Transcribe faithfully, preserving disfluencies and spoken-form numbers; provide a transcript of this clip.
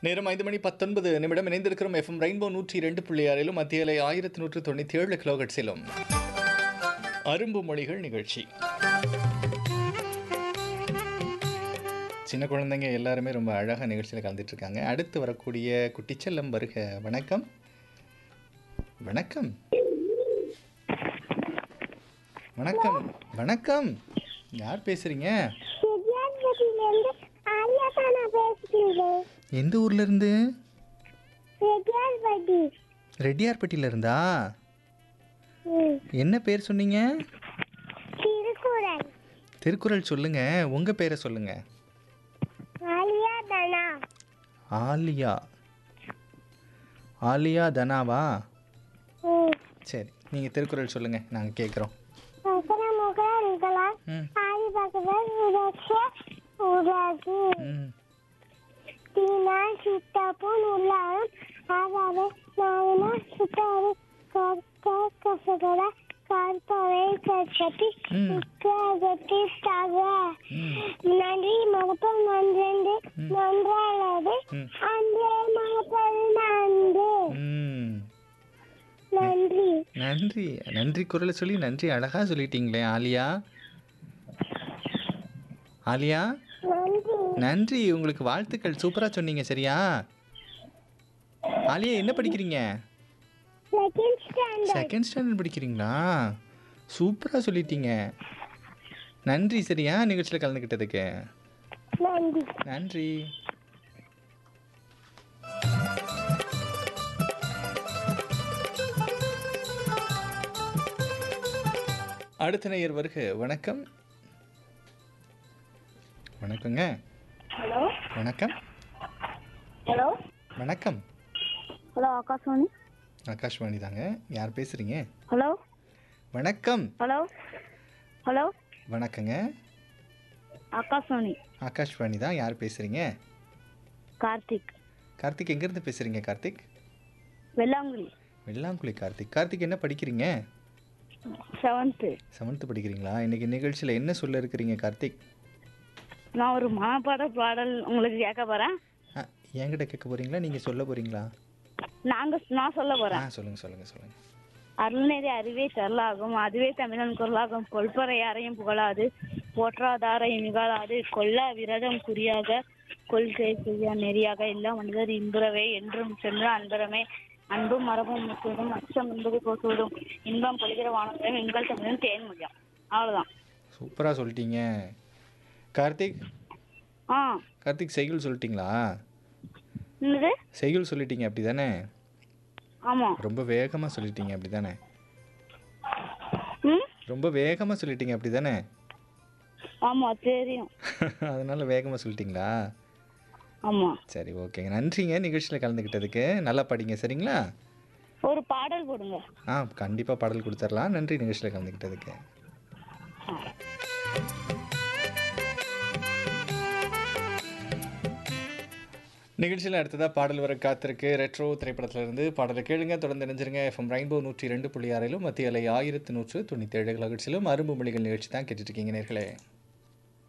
நேரம் ஐந்து மணி பத்தொன்பது நிமிடம் இணைந்திருக்கிறோம் எஃப்எம் ரெயின்போ நூற்றி இரண்டு புள்ளி ஆறிலும் மத்திய அலை ஆயிரத்தி நூற்று தொண்ணூற்றி ஏழு கிலோகட்ஸிலும் அரும்பு மொழிகள் நிகழ்ச்சி. சின்ன குழந்தைங்க எல்லாருமே ரொம்ப அழகாக நிகழ்ச்சியில் கலந்துட்டு இருக்காங்க. அடுத்து வரக்கூடிய குட்டிச்செல்லம் வருக. வணக்கம். வணக்கம் வணக்கம் வணக்கம். யார் பேசுறீங்க? எந்த ஊர்ல இருந்து? ரெட்டியார்பட்டியில இருந்தா? என்ன பேர் சொன்னீங்க? திருக்குறள். திருக்குறள் சொல்லுங்க. உங்க பேரை சொல்லுங்க. ஆலியா தனா. ஆலியா ஆலியா தனாவா? சரி, நீங்க திருக்குறள் சொல்லுங்க, நாங்க கேட்குறோம். ம் ம் தீனால் சுட்டப்புண் உள்ளாரும் ஆவாவே நாவினா சுட்டாறு கசகர கார்பவை கற்பத்தி உட்கத்தி தக நன்றி மகப்பல் நன்றென்று நன்றாளது அன்றே மகப்பல் நன்று. நன்றி நன்றி நன்றி குரலை சொல்லி நன்றி அழகா சொல்லிட்டீங்களே ஆலியா. ஆலியா நன்றி நன்றி, உங்களுக்கு வாழ்த்துக்கள். சூப்பரா சொன்னீங்க. சரியா ஆலியா, என்ன படிக்கிறீங்க? Second standard. செகண்ட் ஸ்டாண்டர்ட் படிக்கிறீங்களா? சூப்பரா சொல்லிட்டீங்க. நன்றி. சரியா நிகழ்ச்சியில் கலந்துக்கிட்டதுக்கு நன்றி நன்றி. அடுத்த நேயர் வருக. வணக்கம். வணக்கங்க. ஹலோ வணக்கம். ஹலோ வணக்கம். ஹலோ ஆகாஷ்வாணி. ஆகாஷ்வாணி தாங்க. யார் பேசுறீங்க? ஹலோ வணக்கம். ஹலோ ஹலோ வணக்கங்க. ஆகாஷ்வாணி. ஆகாஷ்வாணி தான். யார் பேசுறீங்க? கார்த்திக். கார்த்திக், எங்கேருந்து பேசுறீங்க கார்த்திக்? வெள்ளாங்குழி. வெள்ளாங்குழி. கார்த்திக் கார்த்திக் என்ன படிக்கிறீங்க? செவன்த்து. செவன்த்து படிக்கிறீங்களா? இன்னைக்கு நிகழ்ச்சியில் என்ன சொல்ல இருக்கிறீங்க கார்த்திக்? நான் ஒரு மனப்பாட பாடல் உங்களுக்கு கேட்க போறேன். ஆ, என்கிட்ட கேட்க போறீங்களா, நீங்கள் சொல்ல போறீங்களா? நாங்க நான் சொல்ல ஆ, போறேன். சொல்லுங்க சொல்லுங்க சொல்லுங்க. அருள்நெறி அறிவே தரலாகும் அதுவே தமிழன் குரலாகும் கொள்பறை யாரையும் புகழாது போற்றாதாரை நிகழாது கொல்லா விரதம் குறியாக கொள்கை செய்ய நெறியாக எல்லா மனிதர் இன்புறவே என்றும் சென்ற அன்பரமே அன்பும் மரபும் முற்றுவதும் அச்சம் என்பது போற்றுவதும் இன்பம் பொழிகிற வானத்தையும் எங்கள் தமிழும் தேன் முடியும். அவ்வளவுதான். சூப்பராக சொல்லிட்டீங்க கார்த்திக். ஆ கார்த்திக், செய்யுள் சொல்லிட்டீங்களா? என்னது? செய்யுள் சொல்லிட்டீங்க அப்படி தானே? ஆமா. ரொம்ப வேகமாக சொல்லிட்டீங்க அப்படி தானே? ம் ரொம்ப வேகமாக சொல்லிட்டீங்க அப்படி தானே? ஆமா தெரியும். அதனால வேகமாக சொல்லிட்டீங்களா? ஆமா. சரி, ஓகேங்க. நன்றிங்க நிகழ்ச்சியில் கலந்துக்கிட்டதுக்கு. நல்லா படிங்க. சரிங்களா? ஒரு பாடல் போடுங்க. ஆ, கண்டிப்பாக பாடல் கொடுத்துடலாம். நன்றி நிகழ்ச்சியில் கலந்துக்கிட்டதுக்கு. நிகழ்ச்சியில் அடுத்ததாக பாடல் வர காத்திருக்கு. ரெட்ரோ திரைப்படத்திலிருந்து பாடலை கேளுங்க. தொடர்ந்து இணைஞ்சிருங்க. எஃப்எம் ரெயின்போ நூற்றி ரெண்டு புள்ளி ஆறிலும் மத்திய அலை ஆயிரத்து நூற்று தொண்ணூற்றி ஏழு கிலோஹெர்ட்ஸிலும் அரும்பு மொழிகள் நிகழ்ச்சி தான் கேட்டுட்ருக்கீங்க நேர்களே.